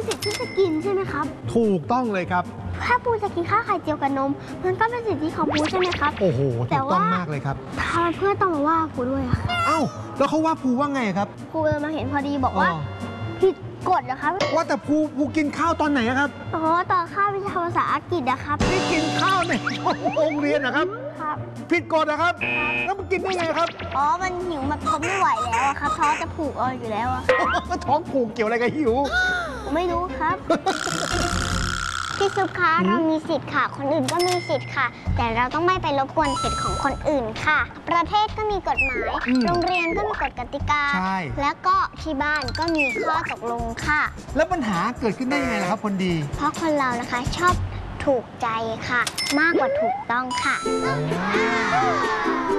สิทธิ์ที่จะกินใช่ไหมครับถูกต้องเลยครับถ้าปูจะกินข้าวไข่เจียวกับนมมันก็เป็นสิทธิของปูใช่ไหมครับโอ้โหถูกต้องมากเลยครับทำไมเพื่อนต้องมาว่าปูด้วยอะเอ้าแล้วเขาว่าภูว่าไงครับปูเดินมาเห็นพอดีบอกว่าผิดกฎนะครับว่าแต่ภูกินข้าวตอนไหนครับอ๋อตอนข้าววิชาภาษาอังกฤษนะครับไม่กินข้าวในโรงเรียนนะครับครับผิดกฎนะครับแล้วมันกินได้ไงครับอ๋อมันหิวมันทนไม่ไหวแล้วอะครับท้องจะผูกอยู่แล้วอะท้องผูกเกี่ยวอะไรกับหิวไม่รู้ครับพี่ซุปคะเรามีสิทธิ์ค่ะคนอื่นก็มีสิทธิ์ค่ะแต่เราต้องไม่ไปรบกวนสิทธิ์ของคนอื่นค่ะประเทศก็มีกฎหมายโรงเรียนก็มีกฎกติกาแล้วก็ที่บ้านก็มีข้อตกลงค่ะแล้วปัญหาเกิดขึ้นได้ยังไงล่ะครับคนดีเพราะคนเรานะคะชอบถูกใจค่ะมากกว่าถูกต้องค่ะ